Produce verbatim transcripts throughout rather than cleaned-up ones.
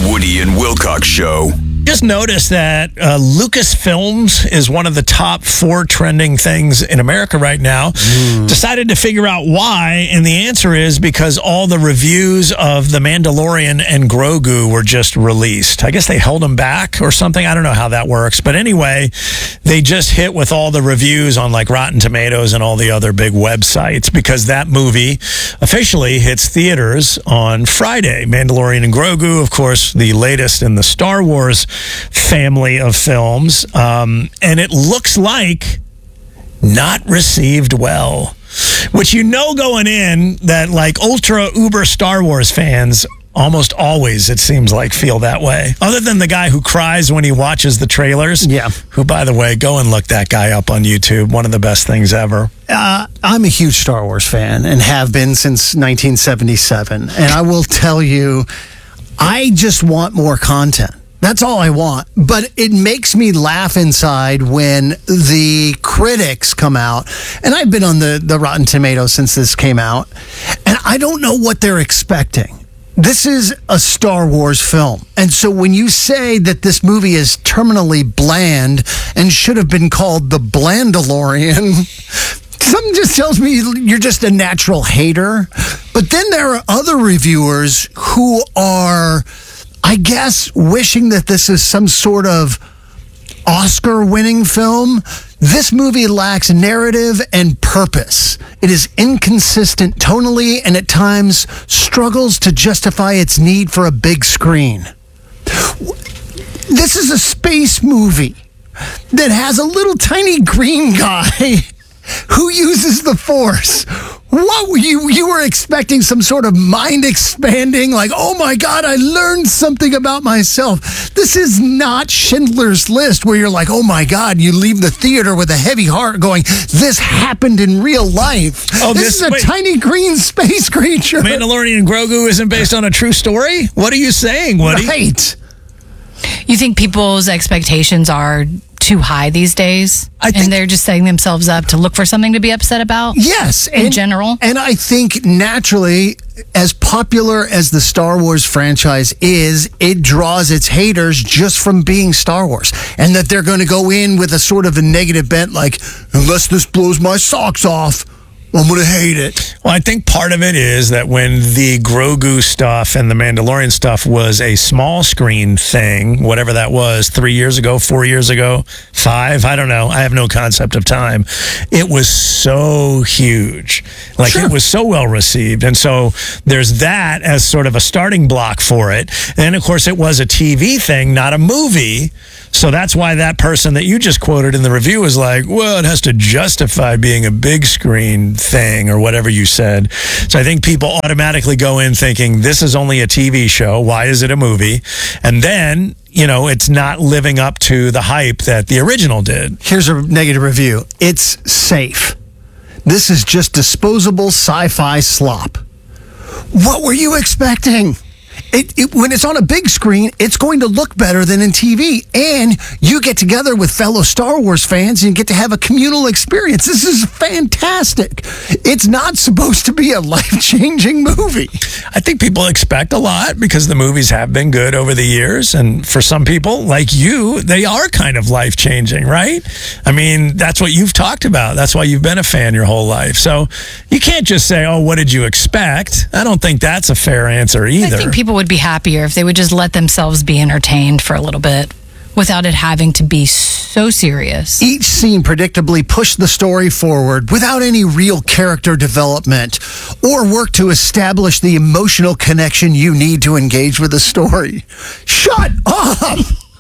The Woody and Wilcox Show. Just noticed that uh, Lucasfilms is one of the top four trending things in America right now. Mm. Decided to figure out why, and the answer is because all the reviews of The Mandalorian and Grogu were just released. I guess they held them back or something. I don't know how that works. But anyway, they just hit with all the reviews on like Rotten Tomatoes and all the other big websites because that movie officially hits theaters on Friday. Mandalorian and Grogu, of course, the latest in the Star Wars family of films, um, and it looks like not received well, which you know going in that like ultra uber Star Wars fans almost always, it seems like, feel that way, other than the guy who cries when he watches the trailers. Yeah, who, by the way, go and look that guy up on YouTube. One of the best things ever. Uh, I'm a huge Star Wars fan and have been since nineteen seventy-seven, and I will tell you, I just want more content. That's all I want. But it makes me laugh inside when the critics come out. And I've been on the, the Rotten Tomatoes since this came out. And I don't know what they're expecting. This is a Star Wars film. And so when you say that this movie is terminally bland and should have been called The Blandalorian, something just tells me you're just a natural hater. But then there are other reviewers who are, I guess, wishing that this is some sort of Oscar-winning film. This movie lacks narrative and purpose. It is inconsistent tonally and at times struggles to justify its need for a big screen. This is a space movie that has a little tiny green guy who uses the Force. What were you you were expecting some sort of mind expanding, like, oh my God, I learned something about myself. This is not Schindler's List where you're like, oh my God, you leave the theater with a heavy heart going, this happened in real life. Oh, this, this is a wait. tiny green space creature. Mandalorian and Grogu isn't based on a true story? What are you saying, Woody? Right. You think people's expectations are too high these days? I think, and they're just setting themselves up to look for something to be upset about? Yes. In and, general? And I think naturally, as popular as the Star Wars franchise is, it draws its haters just from being Star Wars. And that they're going to go in with a sort of a negative bent, like, unless this blows my socks off, I'm going to hate it. Well, I think part of it is that when the Grogu stuff and the Mandalorian stuff was a small screen thing, whatever that was, three years ago, four years ago, five, I don't know. I have no concept of time. It was so huge. Like, sure. It was so well received. And so there's that as sort of a starting block for it. And then, of course, it was a T V thing, not a movie. So that's why that person that you just quoted in the review was like, well, it has to justify being a big screen thing or whatever you said. So I think people automatically go in thinking this is only a T V show. Why is it a movie? And then, you know, it's not living up to the hype that the original did. Here's a negative review. It's safe. This is just disposable sci-fi slop. What were you expecting? It, it, when it's on a big screen, it's going to look better than in T V. And you get together with fellow Star Wars fans and get to have a communal experience. This is fantastic. It's not supposed to be a life-changing movie. I think people expect a lot because the movies have been good over the years. And for some people, like you, they are kind of life-changing, right? I mean, that's what you've talked about. That's why you've been a fan your whole life. So you can't just say, oh, what did you expect? I don't think that's a fair answer either. I think people would be happier if they would just let themselves be entertained for a little bit without it having to be so serious. Each scene predictably pushed the story forward without any real character development or work to establish the emotional connection you need to engage with the story. Shut up!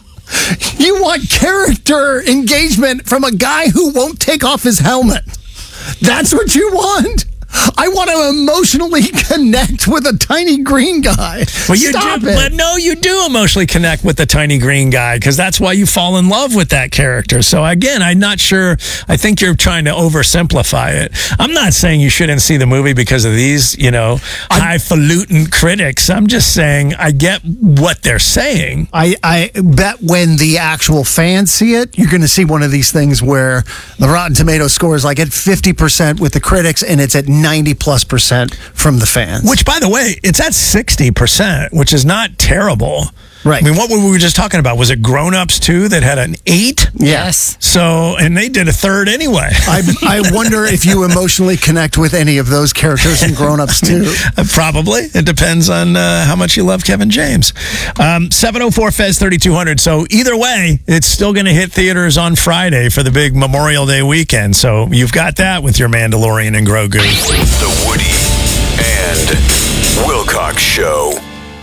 You want character engagement from a guy who won't take off his helmet. That's what you want? I want to emotionally connect with a tiny green guy. Well, you Stop do, it. But no, you do emotionally connect with the tiny green guy because that's why you fall in love with that character. So again, I'm not sure. I think you're trying to oversimplify it. I'm not saying you shouldn't see the movie because of these, you know, highfalutin critics. I'm just saying I get what they're saying. I, I bet when the actual fans see it, you're going to see one of these things where the Rotten Tomato score is like at fifty percent with the critics and it's at ninety plus percent from the fans. Which, by the way, it's at sixty percent, which is not terrible. Right. I mean, what were we just talking about? Was it Grown Ups too that had an eight? Yes. So, and they did a third anyway. I, I wonder if you emotionally connect with any of those characters in Grown Ups too. Uh, probably. It depends on uh, how much you love Kevin James. Um, seven oh four Fez thirty-two hundred. So either way, it's still going to hit theaters on Friday for the big Memorial Day weekend. So you've got that with your Mandalorian and Grogu. The Woody and Wilcox Show.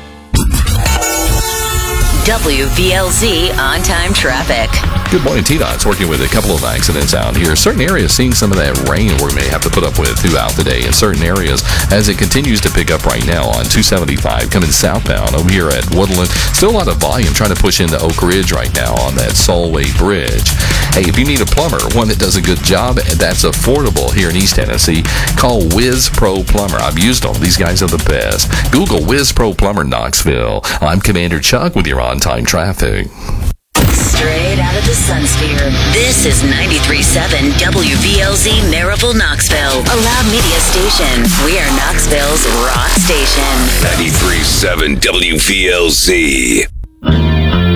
W V L Z on-time traffic. Good morning, T-Dot's working with a couple of accidents out here. Certain areas seeing some of that rain we may have to put up with throughout the day in certain areas as it continues to pick up right now on two seventy-five coming southbound over here at Woodland. Still a lot of volume trying to push into Oak Ridge right now on that Solway Bridge. Hey, if you need a plumber, one that does a good job and that's affordable here in East Tennessee, call Whiz Pro Plumber. I've used them. These guys are the best. Google Whiz Pro Plumber Knoxville. I'm Commander Chuck with your on-time traffic. Straight out of the Sunsphere. This is ninety-three point seven W V L Z Maryville, Knoxville. A loud media station. We are Knoxville's rock station. ninety-three point seven W V L Z.